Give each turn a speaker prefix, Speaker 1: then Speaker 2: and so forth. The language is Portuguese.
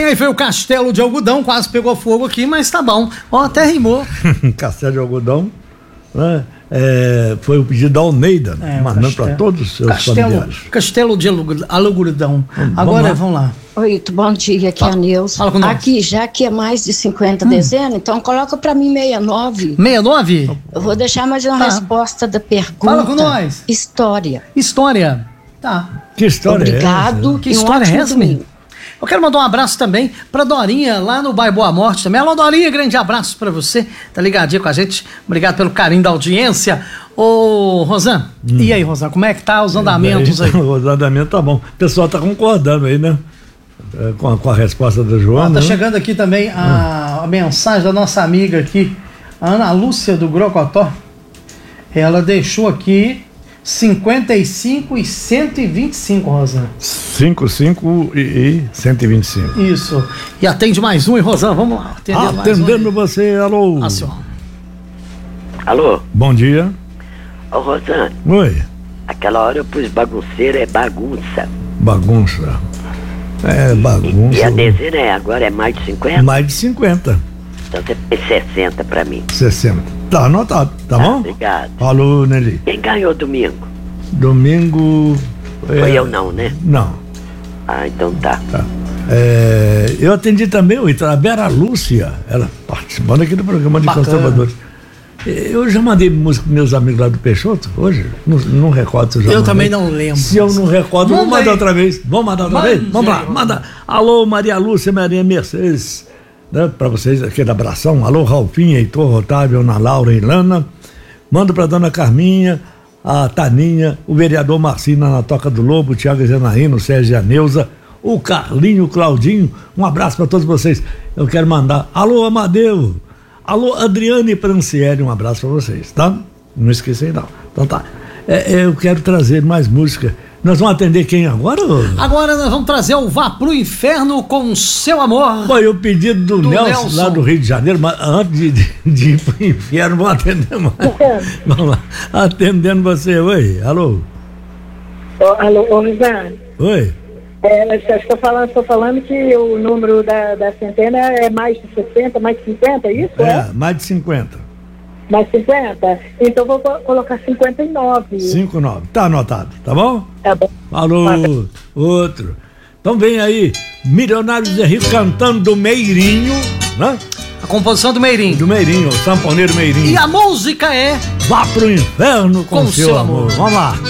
Speaker 1: aí foi o Castelo de Algodão, quase pegou fogo aqui, mas tá bom. Ó, até rimou.
Speaker 2: Castelo de Algodão, né? Foi o pedido da Almeida, mandando para todos os seus familiares.
Speaker 1: Castelo de Algodão. Agora vamos lá.
Speaker 3: Oi, bom dia, aqui é a Neuza.
Speaker 1: Fala com nós.
Speaker 3: Aqui, já que é mais de 50 dezenas, então coloca pra mim 69.
Speaker 1: 69?
Speaker 3: Eu vou deixar mais uma resposta da pergunta.
Speaker 1: Fala com nós.
Speaker 3: História.
Speaker 1: Tá.
Speaker 2: Que história
Speaker 3: Obrigado.
Speaker 2: é essa?
Speaker 1: Que história é essa, menino? Eu quero mandar um abraço também pra Dorinha, lá no bairro Boa Morte também. Alô, Dorinha, grande abraço pra você. Tá ligadinho com a gente. Obrigado pelo carinho da audiência. Ô, Rosan, e aí, Rosan, como é que tá os andamentos aí?
Speaker 2: Os andamentos tá bom. O pessoal tá concordando aí, né? Com a resposta da Joana.
Speaker 1: Tá chegando aqui também a mensagem da nossa amiga aqui, a Ana Lúcia do Grocotó. Ela deixou aqui 55 e 125, Rosan.
Speaker 2: 55 e 125.
Speaker 1: Isso. E atende mais um, e Rosan, vamos lá.
Speaker 2: Atendendo você, alô.
Speaker 4: Alô?
Speaker 2: Bom dia.
Speaker 4: Ô, Rosane.
Speaker 2: Oi.
Speaker 4: Aquela hora eu pus bagunceiro, é bagunça.
Speaker 2: Bagunça. É bagunça.
Speaker 4: E a dezena agora é mais de 50?
Speaker 2: Mais de 50.
Speaker 4: Então você fez 60 pra mim.
Speaker 2: 60. Tá anotado, tá bom?
Speaker 4: Obrigado.
Speaker 2: Alô, Nelly.
Speaker 4: Quem ganhou domingo?
Speaker 2: Domingo...
Speaker 4: Foi eu não, né?
Speaker 2: Não.
Speaker 4: Ah, então tá.
Speaker 2: Eu atendi também a Vera Lúcia, ela participando aqui do programa de conservadores. Eu já mandei música para meus amigos lá do Peixoto hoje, não recordo se eu já mandei.
Speaker 1: Também não lembro.
Speaker 2: Se eu não recordo, vamos mandar outra vez. Vamos mandar outra vez? Vamos lá, manda. Alô, Maria Lúcia, Maria Mercedes, né, para vocês aqui da Abração. Alô, Ralfinha, Heitor, Otávio, Ana Laura e Lana. Manda para dona Carminha, a Taninha, o vereador Marcina na Toca do Lobo, o Thiago Zenaíno, o Sérgio e a Neuza, o Carlinho, o Claudinho. Um abraço para todos vocês. Eu quero mandar. Alô, Amadeu. Alô, Adriane Prancieri, um abraço pra vocês, tá? Não esqueci não. Então tá. Eu quero trazer mais música. Nós vamos atender quem agora?
Speaker 1: Agora nós vamos trazer o Vá Pro Inferno com Seu Amor.
Speaker 2: Foi o pedido do Nelson, lá do Rio de Janeiro, mas antes de ir pro inferno, vamos atender mais. Vamos lá. Atendendo você, oi, alô.
Speaker 5: Alô, Rosane.
Speaker 2: Oi.
Speaker 5: Estou falando que o número da centena é mais de 60, mais de 50, é isso?
Speaker 2: Mais de 50.
Speaker 5: Mais de 50? Então vou colocar 59.
Speaker 2: 59, tá anotado, tá bom?
Speaker 5: Tá bom.
Speaker 2: Alô, outro. Então vem aí, Milionários de Rio cantando do Meirinho, né?
Speaker 1: A composição do Meirinho.
Speaker 2: Do Meirinho, o sanfoneiro Meirinho.
Speaker 1: E a música é
Speaker 2: Vá Pro Inferno com Seu Amor. Vamos lá.